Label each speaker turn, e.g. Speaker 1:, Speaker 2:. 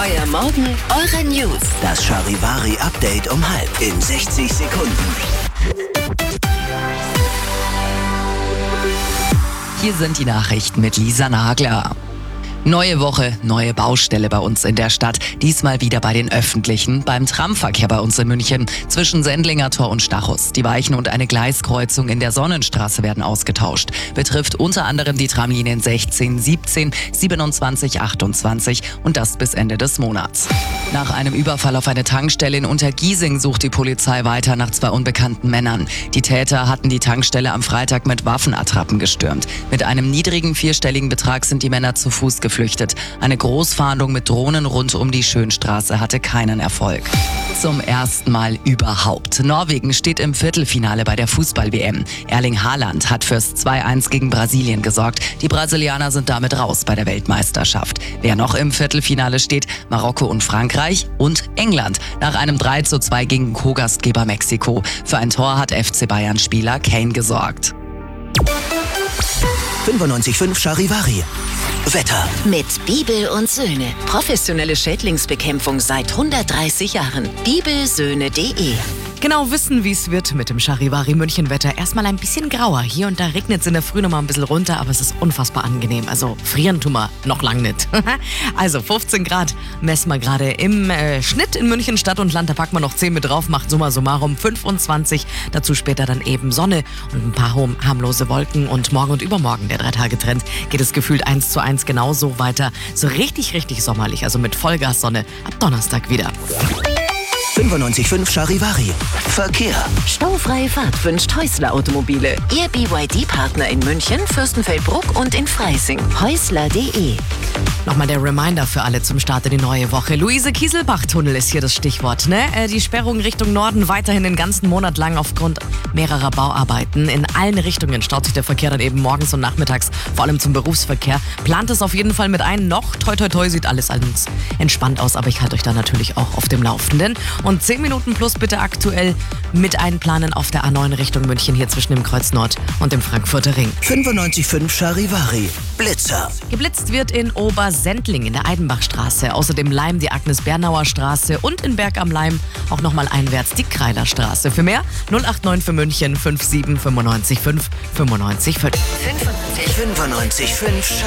Speaker 1: Euer Morgen, eure News.
Speaker 2: Das Charivari-Update um 6:30 in 60 Sekunden.
Speaker 3: Hier sind die Nachrichten mit Lisa Nagler. Neue Woche, neue Baustelle bei uns in der Stadt. Diesmal wieder bei den Öffentlichen, beim Tramverkehr bei uns in München, zwischen Sendlinger Tor und Stachus. Die Weichen und eine Gleiskreuzung in der Sonnenstraße werden ausgetauscht. Betrifft unter anderem die Tramlinien 16, 17, 27, 28 und das bis Ende des Monats. Nach einem Überfall auf eine Tankstelle in Untergiesing sucht die Polizei weiter nach 2 unbekannten Männern. Die Täter hatten die Tankstelle am Freitag mit Waffenattrappen gestürmt. Mit einem niedrigen 4-stelligen Betrag sind die Männer zu Fuß geflüchtet. Eine Großfahndung mit Drohnen rund um die Schönstraße hatte keinen Erfolg. Zum ersten Mal überhaupt. Norwegen steht im Viertelfinale bei der Fußball-WM. Erling Haaland hat fürs 2:1 gegen Brasilien gesorgt. Die Brasilianer sind damit raus bei der Weltmeisterschaft. Wer noch im Viertelfinale steht? Marokko und Frankreich und England. Nach einem 3:2 gegen Co-Gastgeber Mexiko. Für ein Tor hat FC Bayern-Spieler Kane gesorgt.
Speaker 2: 95.5 Charivari. Wetter.
Speaker 1: Mit Bibel und Söhne. Professionelle Schädlingsbekämpfung seit 130 Jahren. Bibelsöhne.de.
Speaker 4: Genau wissen, wie es wird mit dem Charivari München-Wetter. Erstmal ein bisschen grauer. Hier und da regnet es in der Früh noch mal ein bisschen runter, aber es ist unfassbar angenehm. Also frieren tun wir noch lang nicht. Also 15 Grad messen wir gerade im Schnitt in München Stadt und Land. Da packen wir noch 10 mit drauf, macht summa summarum 25. Dazu später dann eben Sonne und ein paar harmlose Wolken. Und morgen und übermorgen, der 3-Tage-Trend, geht es gefühlt 1:1 genauso weiter. So richtig, richtig sommerlich, also mit Vollgassonne ab Donnerstag wieder.
Speaker 2: 95.5 Charivari. Verkehr.
Speaker 1: Staufreie Fahrt wünscht Häusler Automobile. Ihr BYD-Partner in München, Fürstenfeldbruck und in Freising. Häusler.de.
Speaker 4: Nochmal der Reminder für alle zum Start in die neue Woche. Luise-Kieselbach-Tunnel ist hier das Stichwort. Die Sperrung Richtung Norden weiterhin den ganzen Monat lang aufgrund mehrerer Bauarbeiten. In allen Richtungen staut sich der Verkehr dann eben morgens und nachmittags, vor allem zum Berufsverkehr. Plant es auf jeden Fall mit ein. Noch, toi toi toi, sieht alles entspannt aus, aber ich halte euch da natürlich auch auf dem Laufenden. Und 10 Minuten plus bitte aktuell mit einplanen auf der A9 Richtung München, hier zwischen dem Kreuz Nord und dem Frankfurter Ring.
Speaker 2: 95.5 Charivari. Blitzer.
Speaker 4: Geblitzt wird in Obersendling in der Eidenbachstraße, außerdem Leim die Agnes-Bernauer Straße und in Berg am Leim auch nochmal einwärts die Kreiler Straße. Für mehr 089 für München 57 95 5 95 5.
Speaker 2: 95.5 Charivari.